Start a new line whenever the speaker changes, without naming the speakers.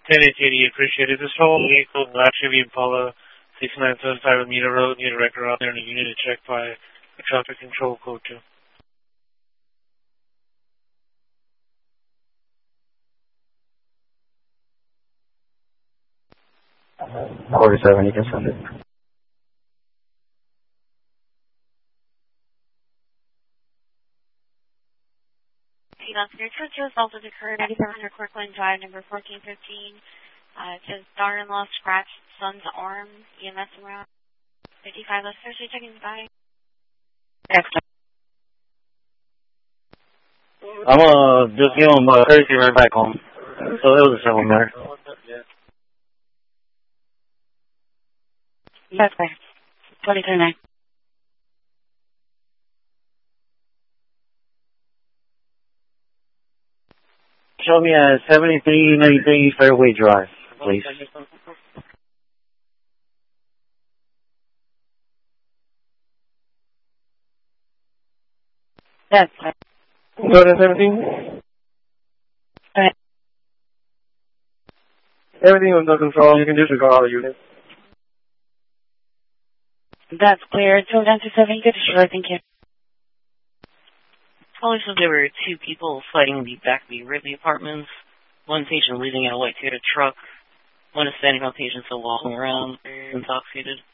1080, appreciate it. This whole vehicle will actually be Impala 6975 Meter Road. Need a record out there and a unit to check by the traffic control code 2.
47, you can send it.
Your church result has occurred 9700 Corkland Drive, number 1415. It says daughter-in-law scratched son's arm, EMS around 55. Let's start checking the body.
Excellent. I'm just give him a courtesy ride back home. So it was a civil matter.
That's right. 23-9.
Show me at 7393 Fairway Drive, please.
That's right.
Go to 17.
Alright.
Everything under control. You can disregard all the units.
That's clear. 297, good to shore, thank you.
Police said there were two people fighting in the back of the Ridley apartments. One patient leaving in a white Toyota truck. One Hispanic patient still walking around, intoxicated.